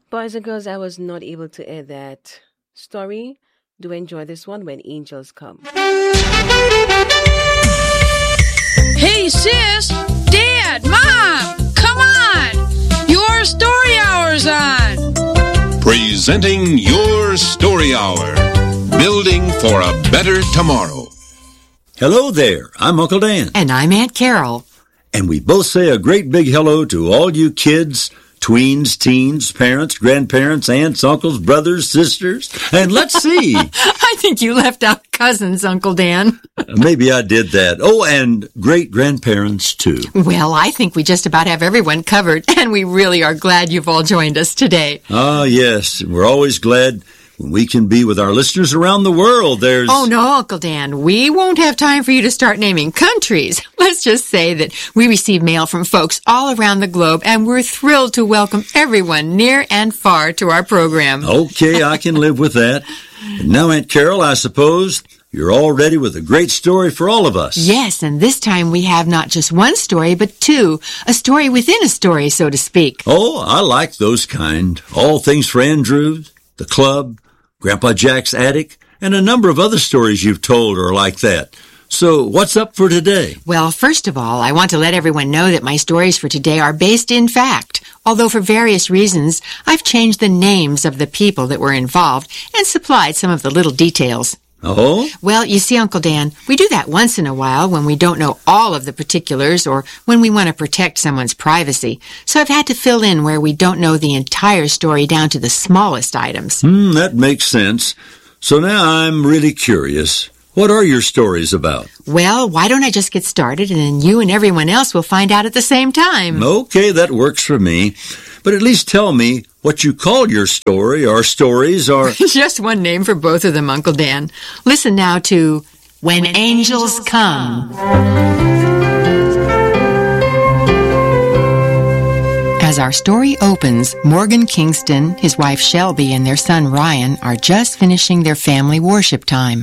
Boys and girls, I was not able to air that story. Do enjoy this one, When Angels Come. Hey, sis, Dad, Mom, come on. Your story hour's on. Presenting Your Story Hour. Building for a better tomorrow. Hello there. I'm Uncle Dan. And I'm Aunt Carol. And we both say a great big hello to all you kids, tweens, teens, parents, grandparents, aunts, uncles, brothers, sisters. And let's see. I think you left out cousins, Uncle Dan. Maybe I did that. Oh, and great-grandparents, too. Well, I think we just about have everyone covered, and we really are glad you've all joined us today. Ah, yes. We're always glad when we can be with our listeners around the world. Oh, no, Uncle Dan. We won't have time for you to start naming countries. Let's just say that we receive mail from folks all around the globe, and we're thrilled to welcome everyone near and far to our program. Okay, I can live with that. And now, Aunt Carol, I suppose you're all ready with a great story for all of us. Yes, and this time we have not just one story, but two. A story within a story, so to speak. Oh, I like those kind. All Things for Andrews, The Club, Grandpa Jack's Attic, and a number of other stories you've told are like that. So, what's up for today? Well, first of all, I want to let everyone know that my stories for today are based in fact. Although for various reasons, I've changed the names of the people that were involved and supplied some of the little details. Oh? Well, you see, Uncle Dan, we do that once in a while when we don't know all of the particulars or when we want to protect someone's privacy. So I've had to fill in where we don't know the entire story down to the smallest items. That makes sense. So now I'm really curious. What are your stories about? Well, why don't I just get started and then you and everyone else will find out at the same time. Okay, that works for me. But at least tell me what you call your story or stories or... Just one name for both of them, Uncle Dan. Listen now to When Angels Come. As our story opens, Morgan Kingston, his wife Shelby, and their son Ryan are just finishing their family worship time.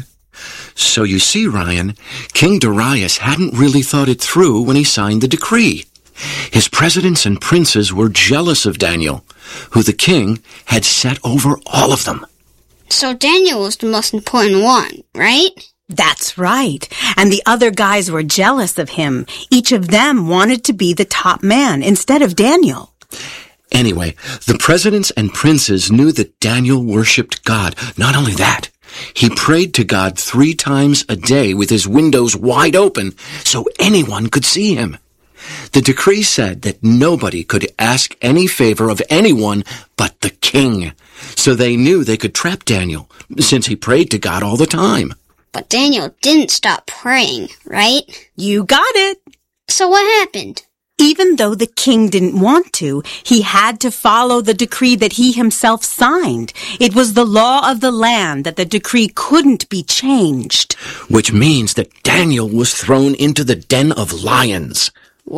So you see, Ryan, King Darius hadn't really thought it through when he signed the decree. His presidents and princes were jealous of Daniel, who the king had set over all of them. So Daniel was the most important one, right? That's right. And the other guys were jealous of him. Each of them wanted to be the top man instead of Daniel. Anyway, the presidents and princes knew that Daniel worshipped God. Not only that, he prayed to God 3 times a day with his windows wide open so anyone could see him. The decree said that nobody could ask any favor of anyone but the king. So they knew they could trap Daniel, since he prayed to God all the time. But Daniel didn't stop praying, right? You got it. So what happened? Even though the king didn't want to, he had to follow the decree that he himself signed. It was the law of the land that the decree couldn't be changed. Which means that Daniel was thrown into the den of lions.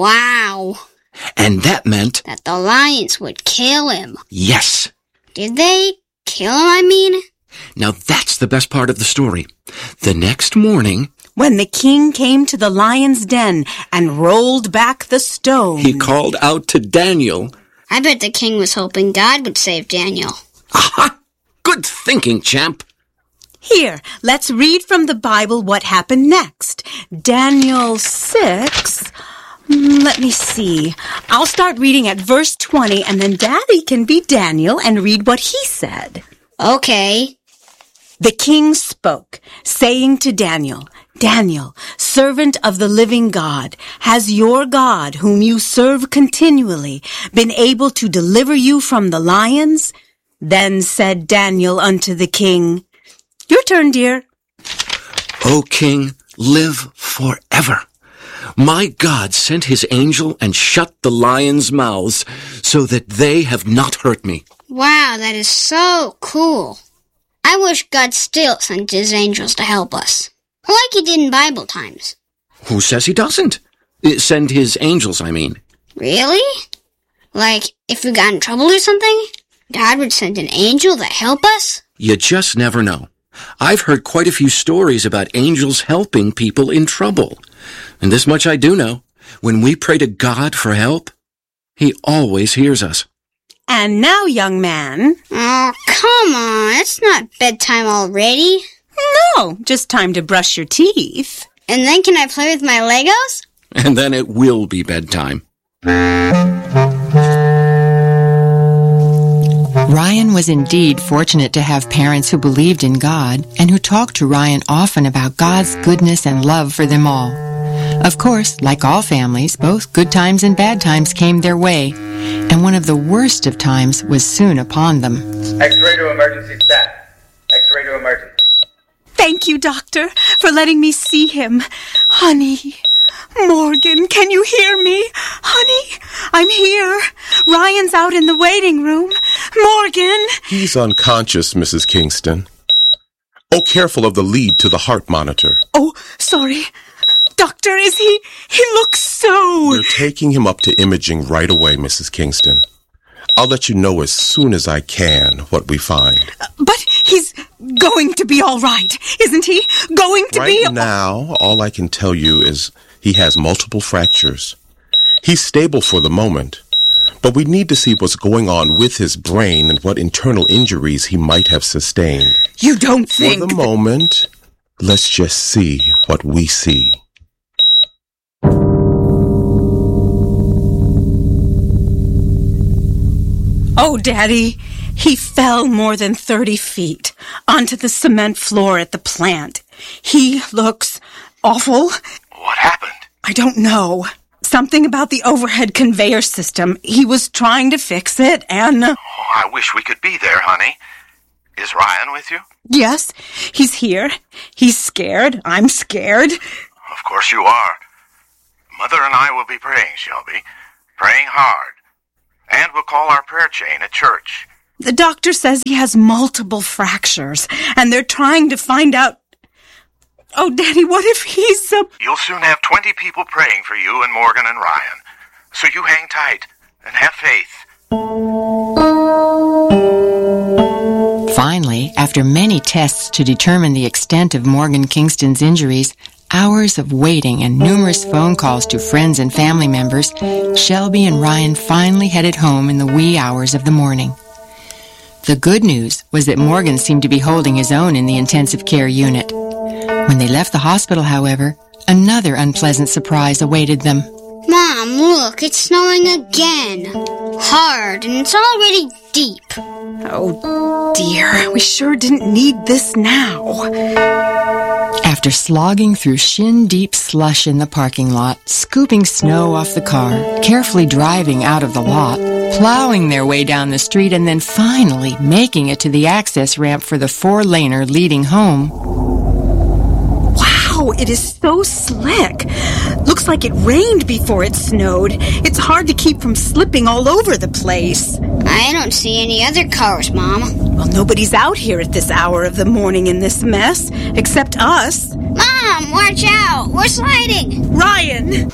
Wow. And that meant... that the lions would kill him. Yes. Did they kill him, I mean? Now that's the best part of the story. The next morning... when the king came to the lion's den and rolled back the stone, he called out to Daniel. I bet the king was hoping God would save Daniel. Aha! Good thinking, champ. Here, let's read from the Bible what happened next. Daniel 6... let me see. I'll start reading at verse 20, and then Daddy can be Daniel and read what he said. Okay. The king spoke, saying to Daniel, Daniel, servant of the living God, has your God, whom you serve continually, been able to deliver you from the lions? Then said Daniel unto the king, your turn, dear. O king, live forever. My God sent his angel and shut the lions' mouths so that they have not hurt me. Wow, that is so cool. I wish God still sent his angels to help us. Like he did in Bible times. Who says he doesn't? Send his angels, I mean. Really? Like, if we got in trouble or something, God would send an angel to help us? You just never know. I've heard quite a few stories about angels helping people in trouble. And this much I do know. When we pray to God for help, he always hears us. And now, young man... Oh, come on. It's not bedtime already. No, just time to brush your teeth. And then can I play with my Legos? And then it will be bedtime. Ryan was indeed fortunate to have parents who believed in God and who talked to Ryan often about God's goodness and love for them all. Of course, like all families, both good times and bad times came their way, and one of the worst of times was soon upon them. X-ray to emergency staff. X-ray to emergency. Thank you, Doctor, for letting me see him. Honey, Morgan, can you hear me? Honey, I'm here. Ryan's out in the waiting room. Morgan! He's unconscious, Mrs. Kingston. Oh, careful of the lead to the heart monitor. Oh, sorry. Doctor, he looks so... We're taking him up to imaging right away, Mrs. Kingston. I'll let you know as soon as I can what we find. But he's going to be all right, isn't he? Going to be... Right now, all I can tell you is he has multiple fractures. He's stable for the moment, but we need to see what's going on with his brain and what internal injuries he might have sustained. You don't think... For the moment, let's just see what we see. Oh, Daddy, he fell more than 30 feet onto the cement floor at the plant. He looks awful. What happened? I don't know. Something about the overhead conveyor system. He was trying to fix it, and... Oh, I wish we could be there, honey. Is Ryan with you? Yes, he's here. He's scared. I'm scared. Of course you are. Mother and I will be praying, Shelby. Praying hard. And we'll call our prayer chain at church. The doctor says he has multiple fractures, and they're trying to find out... Oh, Daddy, what if he's a... You'll soon have 20 people praying for you and Morgan and Ryan. So you hang tight and have faith. Finally, after many tests to determine the extent of Morgan Kingston's injuries, hours of waiting and numerous phone calls to friends and family members, Shelby and Ryan finally headed home in the wee hours of the morning. The good news was that Morgan seemed to be holding his own in the intensive care unit. When they left the hospital, however, another unpleasant surprise awaited them. Mom, look, it's snowing again. Hard, and it's already deep. Oh, dear, we sure didn't need this now. After slogging through shin-deep slush in the parking lot, scooping snow off the car, carefully driving out of the lot, plowing their way down the street, and then finally making it to the access ramp for the 4-laner leading home. Wow, it is so slick. Looks like it rained before it snowed. It's hard to keep from slipping all over the place. I don't see any other cars, Mom. Well, nobody's out here at this hour of the morning in this mess, except us. Mom, watch out! We're sliding! Ryan!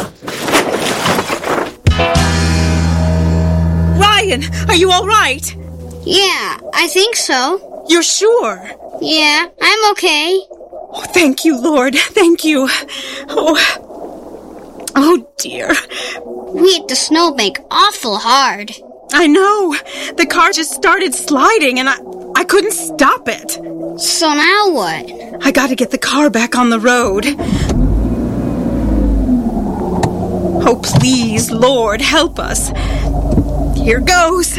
Ryan, are you all right? Yeah, I think so. You're sure? Yeah, I'm okay. Oh, thank you, Lord. Thank you. Oh, dear. We hit the snowbank awful hard. I know. The car just started sliding, and I couldn't stop it. So now what? I gotta get the car back on the road. Oh, please, Lord, help us. Here goes.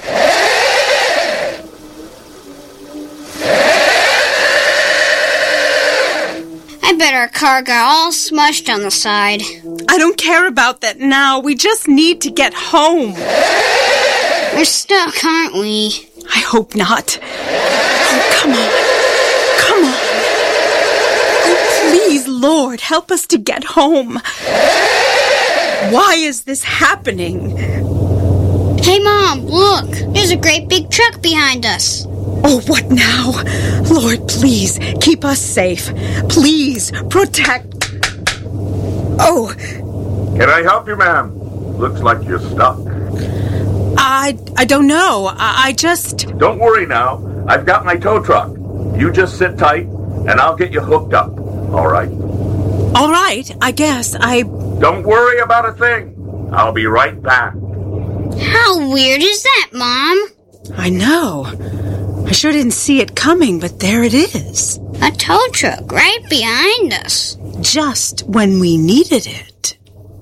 I bet our car got all smushed on the side. I don't care about that now. We just need to get home. We're stuck, aren't we? I hope not. Oh, come on. Come on. Oh, please, Lord, help us to get home. Why is this happening? Hey, Mom, look. There's a great big truck behind us. Oh, what now? Lord, please, keep us safe. Please, protect... Oh. Can I help you, ma'am? Looks like you're stuck. I don't know. I just... Don't worry now. I've got my tow truck. You just sit tight, and I'll get you hooked up. All right? All right, I guess. Don't worry about a thing. I'll be right back. How weird is that, Mom? I know. I sure didn't see it coming, but there it is. A tow truck right behind us. Just when we needed it.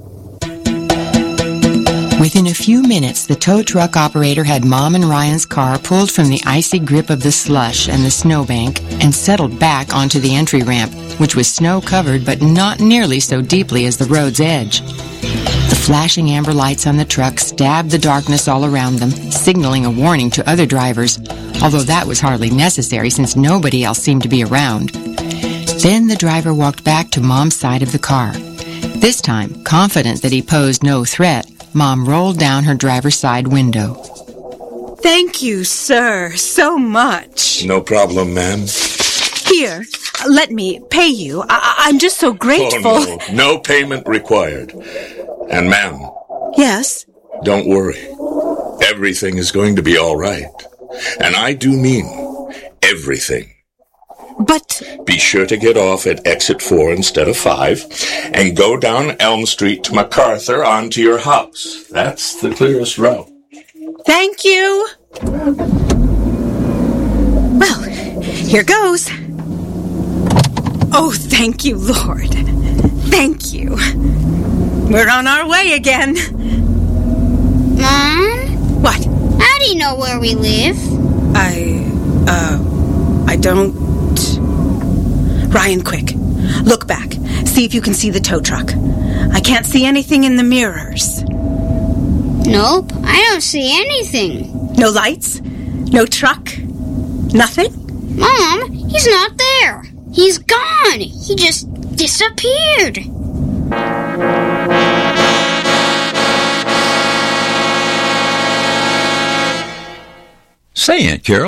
Within a few minutes, the tow truck operator had Mom and Ryan's car pulled from the icy grip of the slush and the snowbank and settled back onto the entry ramp, which was snow-covered but not nearly so deeply as the road's edge. The flashing amber lights on the truck stabbed the darkness all around them, signaling a warning to other drivers, although that was hardly necessary since nobody else seemed to be around. Then the driver walked back to Mom's side of the car. This time, confident that he posed no threat, Mom rolled down her driver's side window. Thank you, sir, so much. No problem, ma'am. Here, let me pay you. I'm just so grateful. Oh, no payment required. And ma'am. Yes? Don't worry. Everything is going to be all right. And I do mean everything. But... Be sure to get off at exit 4 instead of 5 and go down Elm Street to MacArthur on to your house. That's the clearest route. Thank you. Well, here goes. Oh, thank you, Lord. Thank you. We're on our way again. Mom? What? How do you know where we live? I don't... Ryan, quick. Look back. See if you can see the tow truck. I can't see anything in the mirrors. Nope, I don't see anything. No lights? No truck? Nothing? Mom, he's not there. He's gone. He just disappeared. Say, Aunt Carol,